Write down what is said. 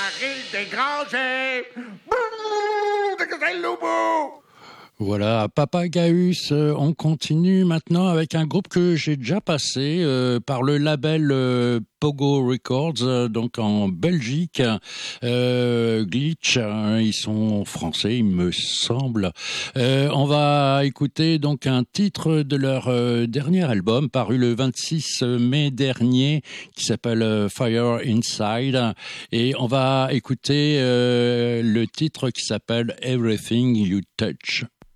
arrive des Grangers. Bouh, c'est le loup. Voilà, Papagaius, on continue maintenant avec un groupe que j'ai déjà passé par le label Pogo Records, donc en Belgique. Glitch, ils sont français, il me semble. On va écouter donc un titre de leur dernier album paru le 26 mai dernier qui s'appelle Fire Inside, et on va écouter le titre qui s'appelle Everything You Touch.